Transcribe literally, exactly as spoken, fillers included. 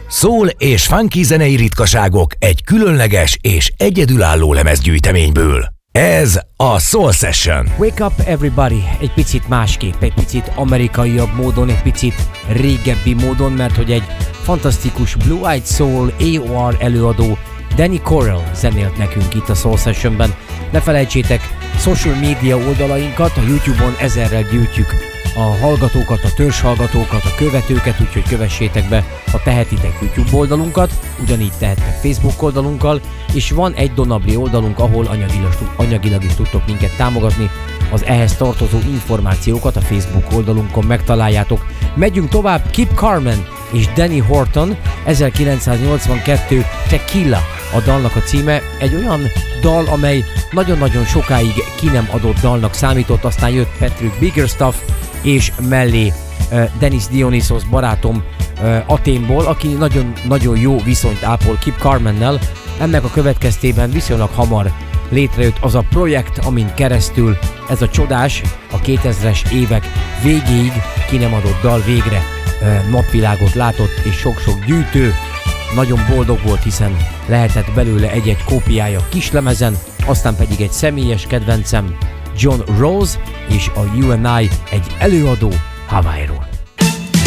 Soul és funky zenei ritkaságok egy különleges és egyedülálló lemezgyűjteményből. Ez a Soul Session. Wake up everybody, egy picit másképp, egy picit amerikaiabb módon, egy picit régebbi módon, mert hogy egy fantasztikus Blue Eyed Soul á o er előadó Danny Correll zenélt nekünk itt a Soul Sessionben. Ne felejtsétek, social media oldalainkat, a YouTube-on ezerrel gyűjtjük a hallgatókat, a törzshallgatókat, a követőket, úgyhogy kövessétek be, ha tehetitek YouTube oldalunkat, ugyanígy tehettek Facebook oldalunkkal, és van egy Donabli oldalunk, ahol anyagilag, anyagilag is tudtok minket támogatni. Az ehhez tartozó információkat a Facebook oldalunkon megtaláljátok. Megyünk tovább, Kip Carmen és Danny Horton, ezerkilencszáznyolcvankettő Tequila a dalnak a címe, egy olyan dal, amely nagyon-nagyon sokáig ki nem adott dalnak számított, aztán jött Patrick Biggerstaff, és mellé uh, Dennis Dionysos barátom uh, Athénból, aki nagyon-nagyon jó viszonyt ápol Kip Carmennel. Ennek a következtében viszonylag hamar létrejött az a projekt, amin keresztül ez a csodás a kétezres évek végéig ki nem adott dal végre uh, napvilágot látott, és sok-sok gyűjtő nagyon boldog volt, hiszen lehetett belőle egy-egy kópiája kislemezen, aztán pedig egy személyes kedvencem, John Rose és a You and I, egy előadó Hawaii-ról.